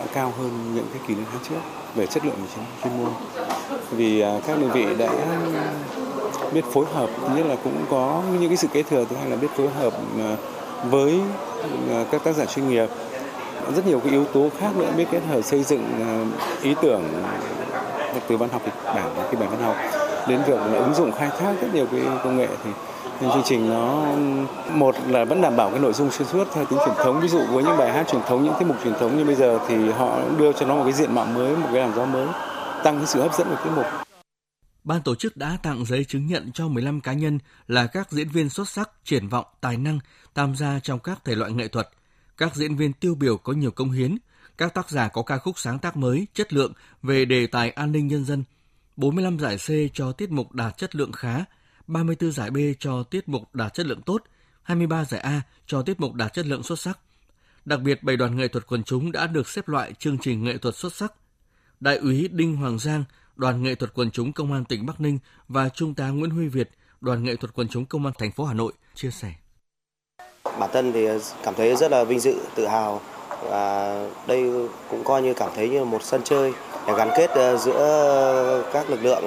cao hơn những cái kỳ liên hoan trước về chất lượng chuyên môn. Vì các đơn vị đã biết phối hợp, nhất là cũng có những cái sự kế thừa, thứ hai là biết phối hợp với các tác giả chuyên nghiệp. Rất nhiều cái yếu tố khác nữa, biết kết hợp xây dựng ý tưởng từ văn học kịch bản đến kịch bản văn học đến việc là ứng dụng khai thác rất nhiều cái công nghệ, thì chương trình nó một là vẫn đảm bảo cái nội dung xuyên suốt theo tính truyền thống. Ví dụ với những bài hát truyền thống, những tiết mục truyền thống như bây giờ thì họ đưa cho nó một cái diện mạo mới, một cái làn gió mới, tăng cái sự hấp dẫn của tiết mục. Ban tổ chức đã tặng giấy chứng nhận cho 15 cá nhân là các diễn viên xuất sắc, triển vọng, tài năng tham gia trong các thể loại nghệ thuật, các diễn viên tiêu biểu có nhiều công hiến, các tác giả có ca khúc sáng tác mới, chất lượng về đề tài an ninh nhân dân, 45 giải C cho tiết mục đạt chất lượng khá, 34 giải B cho tiết mục đạt chất lượng tốt, 23 giải A cho tiết mục đạt chất lượng xuất sắc. Đặc biệt, 7 đoàn nghệ thuật quần chúng đã được xếp loại chương trình nghệ thuật xuất sắc. Đại úy Đinh Hoàng Giang, Đoàn nghệ thuật quần chúng Công an tỉnh Bắc Ninh và Trung tá Nguyễn Huy Việt, Đoàn nghệ thuật quần chúng Công an thành phố Hà Nội chia sẻ. Bản thân thì cảm thấy rất là vinh dự, tự hào, và đây cũng coi như cảm thấy như một sân chơi để gắn kết giữa các lực lượng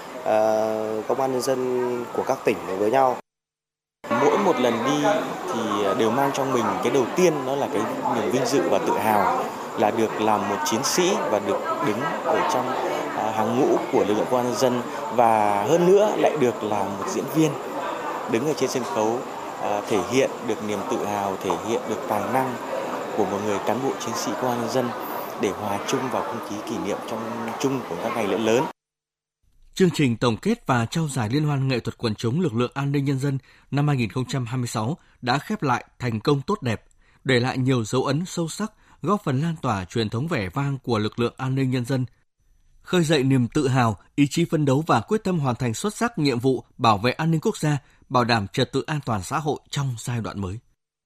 công an nhân dân của các tỉnh với nhau. Mỗi một lần đi thì đều mang trong mình cái đầu tiên đó là cái niềm vinh dự và tự hào là được làm một chiến sĩ và được đứng ở trong hàng ngũ của lực lượng công an nhân dân, và hơn nữa lại được là một diễn viên đứng ở trên sân khấu, thể hiện được niềm tự hào, thể hiện được tài năng của một người cán bộ chiến sĩ công an nhân dân để hòa chung vào không khí kỷ niệm trong chung của các ngày lễ lớn. Chương trình tổng kết và trao giải Liên hoan nghệ thuật quần chúng lực lượng an ninh nhân dân năm 2026 đã khép lại thành công tốt đẹp, để lại nhiều dấu ấn sâu sắc, góp phần lan tỏa truyền thống vẻ vang của lực lượng an ninh nhân dân, khơi dậy niềm tự hào, ý chí phấn đấu và quyết tâm hoàn thành xuất sắc nhiệm vụ bảo vệ an ninh quốc gia, bảo đảm trật tự an toàn xã hội trong giai đoạn mới.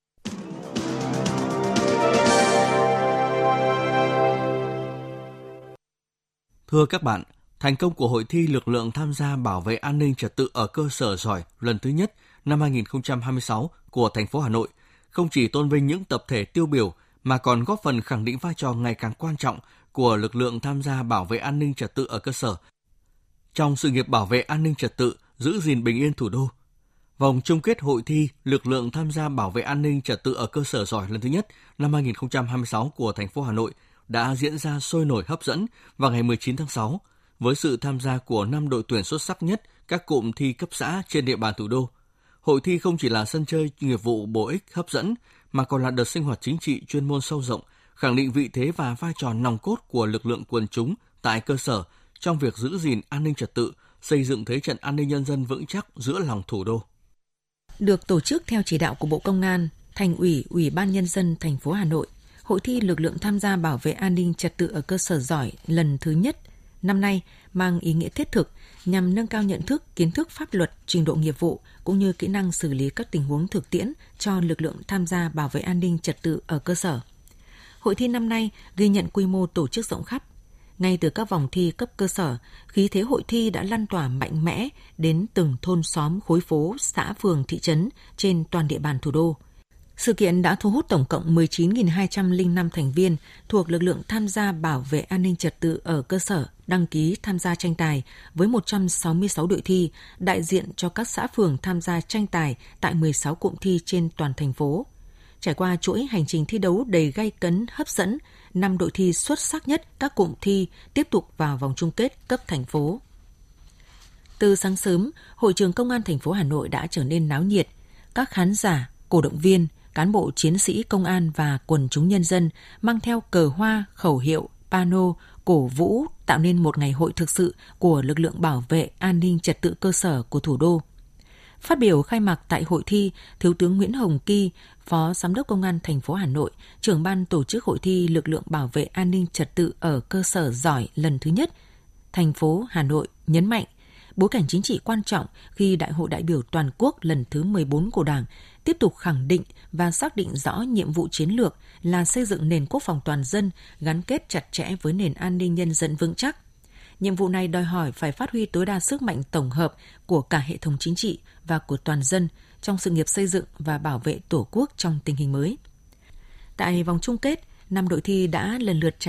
Thưa các bạn, thành công của hội thi lực lượng tham gia bảo vệ an ninh trật tự ở cơ sở giỏi lần thứ nhất năm 2026 của thành phố Hà Nội không chỉ tôn vinh những tập thể tiêu biểu mà còn góp phần khẳng định vai trò ngày càng quan trọng của lực lượng tham gia bảo vệ an ninh trật tự ở cơ sở trong sự nghiệp bảo vệ an ninh trật tự, giữ gìn bình yên thủ đô. Vòng chung kết hội thi lực lượng tham gia bảo vệ an ninh trật tự ở cơ sở giỏi lần thứ nhất năm 2026 của thành phố Hà Nội đã diễn ra sôi nổi hấp dẫn vào ngày 19 tháng 6 với sự tham gia của 5 đội tuyển xuất sắc nhất các cụm thi cấp xã trên địa bàn thủ đô. Hội thi không chỉ là sân chơi nghiệp vụ bổ ích hấp dẫn mà còn là đợt sinh hoạt chính trị chuyên môn sâu rộng, khẳng định vị thế và vai trò nòng cốt của lực lượng quần chúng tại cơ sở trong việc giữ gìn an ninh trật tự, xây dựng thế trận an ninh nhân dân vững chắc giữa lòng thủ đô. Được tổ chức theo chỉ đạo của Bộ Công an, Thành ủy, Ủy ban Nhân dân thành phố Hà Nội, Hội thi lực lượng tham gia bảo vệ an ninh trật tự ở cơ sở giỏi lần thứ nhất năm nay mang ý nghĩa thiết thực nhằm nâng cao nhận thức, kiến thức pháp luật, trình độ nghiệp vụ cũng như kỹ năng xử lý các tình huống thực tiễn cho lực lượng tham gia bảo vệ an ninh trật tự ở cơ sở. Hội thi năm nay ghi nhận quy mô tổ chức rộng khắp. Ngay từ các vòng thi cấp cơ sở, khí thế hội thi đã lan tỏa mạnh mẽ đến từng thôn xóm, khối phố, xã, phường, thị trấn trên toàn địa bàn thủ đô. Sự kiện đã thu hút tổng cộng 19.205 thành viên thuộc lực lượng tham gia bảo vệ an ninh trật tự ở cơ sở đăng ký tham gia tranh tài với 166 đội thi, đại diện cho các xã phường tham gia tranh tài tại 16 cụm thi trên toàn thành phố. Trải qua chuỗi hành trình thi đấu đầy gay cấn, hấp dẫn, 5 đội thi xuất sắc nhất các cụm thi tiếp tục vào vòng chung kết cấp thành phố. Từ sáng sớm, hội trường Công an thành phố Hà Nội đã trở nên náo nhiệt. Các khán giả, cổ động viên, cán bộ chiến sĩ công an và quần chúng nhân dân mang theo cờ hoa, khẩu hiệu, pano, cổ vũ tạo nên một ngày hội thực sự của lực lượng bảo vệ an ninh trật tự cơ sở của thủ đô. Phát biểu khai mạc tại hội thi, Thiếu tướng Nguyễn Hồng Kỳ, Phó Giám đốc Công an thành phố Hà Nội, trưởng ban tổ chức hội thi lực lượng bảo vệ an ninh trật tự ở cơ sở giỏi lần thứ nhất, thành phố Hà Nội nhấn mạnh, bối cảnh chính trị quan trọng khi Đại hội đại biểu toàn quốc lần thứ 14 của Đảng tiếp tục khẳng định và xác định rõ nhiệm vụ chiến lược là xây dựng nền quốc phòng toàn dân gắn kết chặt chẽ với nền an ninh nhân dân vững chắc. Nhiệm vụ này đòi hỏi phải phát huy tối đa sức mạnh tổng hợp của cả hệ thống chính trị và của toàn dân trong sự nghiệp xây dựng và bảo vệ Tổ quốc trong tình hình mới. Tại vòng chung kết, 5 đội thi đã lần lượt